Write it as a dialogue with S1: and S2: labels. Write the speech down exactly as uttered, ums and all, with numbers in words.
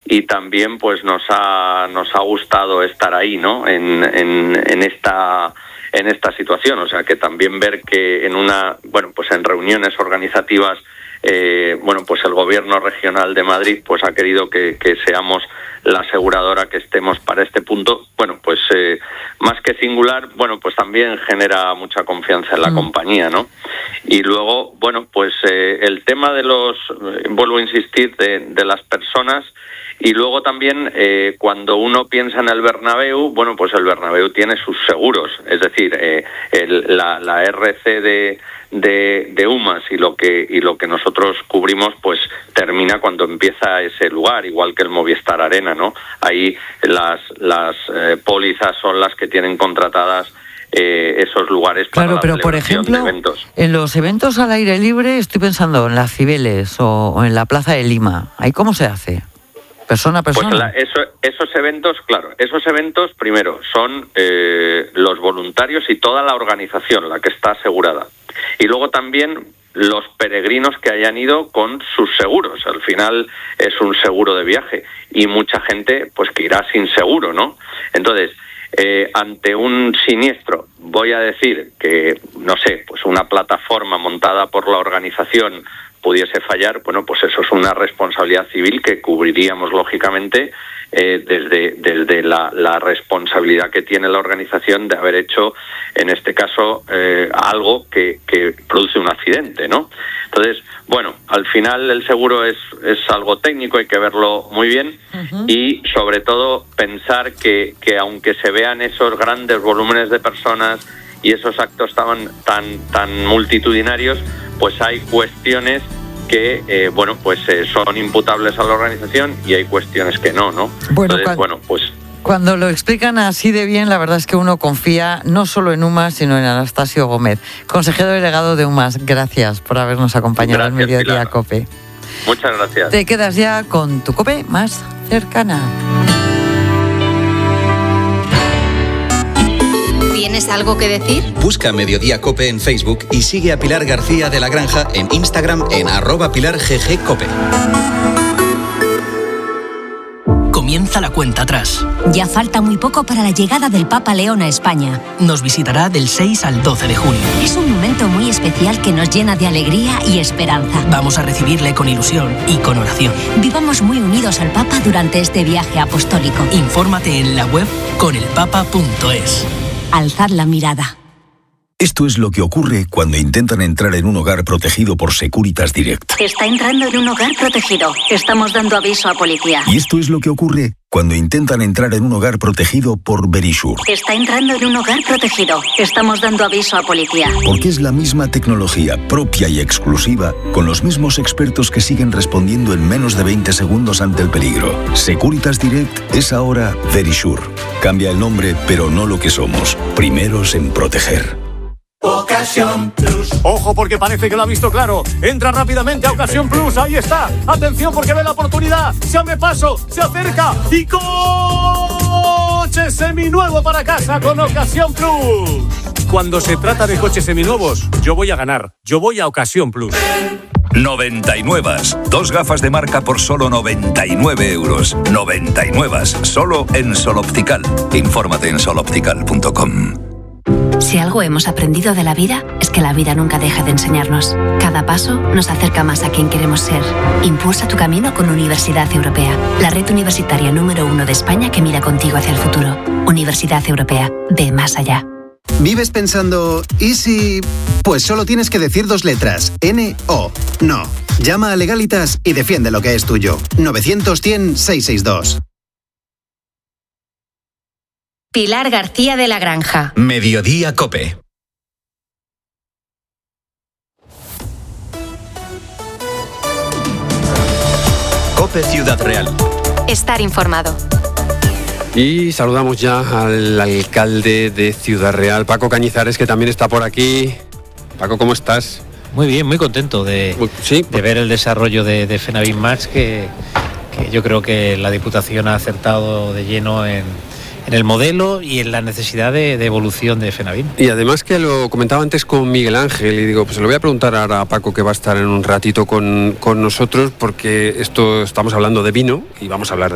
S1: y también pues nos ha nos ha gustado estar ahí, ¿no? En, en, en esta en esta situación, o sea que también ver que en una bueno pues en reuniones organizativas eh, bueno pues el gobierno regional de Madrid pues ha querido que, que seamos la aseguradora que estemos para este punto, bueno pues eh, más que singular, bueno pues también genera mucha confianza en la mm. compañía, ¿no? Y luego bueno pues eh, el tema de los eh, vuelvo a insistir de, de las personas. Y luego también, eh, cuando uno piensa en el Bernabéu, bueno, pues el Bernabéu tiene sus seguros. Es decir, eh, el, la, la R C de, de, de UMAS y lo que y lo que nosotros cubrimos, pues termina cuando empieza ese lugar, igual que el Movistar Arena, ¿no? Ahí las, las eh, pólizas son las que tienen contratadas Eh, esos lugares para
S2: claro, pero por ejemplo, en los eventos al aire libre, estoy pensando en las Cibeles o, o en la Plaza de Lima. ¿Ahí cómo se hace? Persona a persona.
S1: Pues la, eso, esos eventos, claro, esos eventos primero son eh, los voluntarios y toda la organización la que está asegurada. Y luego también los peregrinos que hayan ido con sus seguros. Al final es un seguro de viaje y mucha gente pues que irá sin seguro, ¿no? Entonces, eh, ante un siniestro, voy a decir que, no sé, pues una plataforma montada por la organización pudiese fallar, bueno, pues eso es una responsabilidad civil que cubriríamos lógicamente eh, desde, desde la, la responsabilidad que tiene la organización de haber hecho, en este caso, eh, algo que, que produce un accidente, ¿no? Entonces, bueno, al final el seguro es, es algo técnico, hay que verlo muy bien uh-huh. y sobre todo pensar que, que aunque se vean esos grandes volúmenes de personas y esos actos tan, tan, tan multitudinarios, pues hay cuestiones que, eh, bueno, pues eh, son imputables a la organización y hay cuestiones que no, ¿no?
S2: Bueno,
S1: Entonces,
S2: cuando,
S1: bueno, pues...
S2: Cuando lo explican así de bien, la verdad es que uno confía no solo en UMAS, sino en Anastasio Gómez, consejero delegado de UMAS. Gracias por habernos acompañado al Mediodía Pilar. COPE.
S1: Muchas gracias.
S2: Te quedas ya con tu COPE más cercana.
S3: ¿Tienes algo que decir?
S4: Busca Mediodía COPE en Facebook y sigue a Pilar García de la Granja en Instagram en arroba Pilar G G COPE.
S5: Comienza la cuenta atrás.
S6: Ya falta muy poco para la llegada del Papa León a España.
S5: Nos visitará del seis al doce de junio.
S6: Es un momento muy especial que nos llena de alegría y esperanza.
S5: Vamos a recibirle con ilusión y con oración.
S6: Vivamos muy unidos al Papa durante este viaje apostólico.
S5: Infórmate en la web con el papa punto es.
S6: Alzad la mirada.
S7: Esto es lo que ocurre cuando intentan entrar en un hogar protegido por Securitas Direct.
S6: Está entrando en un hogar protegido. Estamos dando aviso a policía.
S7: Y esto es lo que ocurre cuando intentan entrar en un hogar protegido por Verisure.
S6: Está entrando en un hogar protegido. Estamos dando aviso a policía.
S7: Porque es la misma tecnología propia y exclusiva, con los mismos expertos que siguen respondiendo en menos de veinte segundos ante el peligro. Securitas Direct es ahora Verisure. Cambia el nombre, pero no lo que somos. Primeros en proteger.
S8: Ocasión Plus. Ojo, porque parece que lo ha visto claro. Entra rápidamente a Ocasión Plus. Ahí está. Atención, porque ve la oportunidad. Se abre paso, se acerca y coche seminuevo para casa con Ocasión Plus. Cuando se trata de coches seminuevos, yo voy a ganar. Yo voy a Ocasión Plus.
S9: noventa y nueve. Dos gafas de marca por solo noventa y nueve euros. noventa y nueve. Solo en Sol Optical. Infórmate en sol optical punto com.
S10: Si algo hemos aprendido de la vida, es que la vida nunca deja de enseñarnos. Cada paso nos acerca más a quien queremos ser. Impulsa tu camino con Universidad Europea, la red universitaria número uno de España que mira contigo hacia el futuro. Universidad Europea, ve más allá.
S11: ¿Vives pensando, ¿y si...? Pues solo tienes que decir dos letras, N O. No. Llama a Legalitas y defiende lo que es tuyo. novecientos cien seiscientos sesenta y dos.
S3: Pilar García de la Granja.
S4: Mediodía COPE. COPE Ciudad Real.
S3: Estar informado.
S12: Y saludamos ya al alcalde de Ciudad Real, Paco Cañizares, que también está por aquí. Paco, ¿cómo estás?
S13: Muy bien, muy contento de,
S12: sí,
S13: de ver el desarrollo de, de Fenavin Match, que, que yo creo que la Diputación ha acertado de lleno en... en el modelo y en la necesidad de, de evolución de Fenavin.
S12: Y además que lo comentaba antes con Miguel Ángel y digo, pues se lo voy a preguntar ahora a Paco, que va a estar en un ratito con, con nosotros, porque esto estamos hablando de vino y vamos a hablar de